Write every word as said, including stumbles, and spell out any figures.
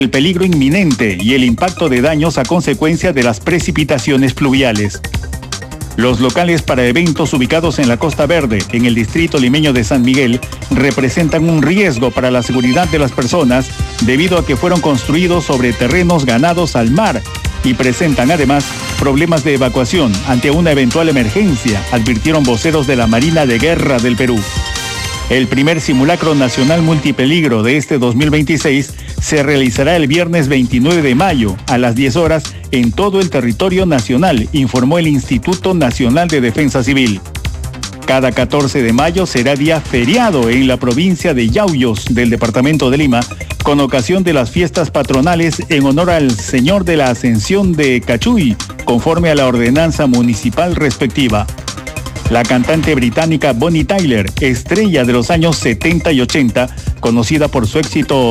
el peligro inminente y el impacto de daños a consecuencia de las precipitaciones pluviales. Los locales para eventos ubicados en la Costa Verde, en el distrito limeño de San Miguel, representan un riesgo para la seguridad de las personas debido a que fueron construidos sobre terrenos ganados al mar y presentan además problemas de evacuación ante una eventual emergencia, advirtieron voceros de la Marina de Guerra del Perú. El primer simulacro nacional multipeligro de este dos mil veintiséis se realizará el viernes veintinueve de mayo a las diez horas en todo el territorio nacional, informó el Instituto Nacional de Defensa Civil. Cada catorce de mayo será día feriado en la provincia de Yauyos del departamento de Lima, con ocasión de las fiestas patronales en honor al Señor de la Ascensión de Cachuy, conforme a la ordenanza municipal respectiva. La cantante británica Bonnie Tyler, estrella de los años setenta y ochenta, conocida por su éxito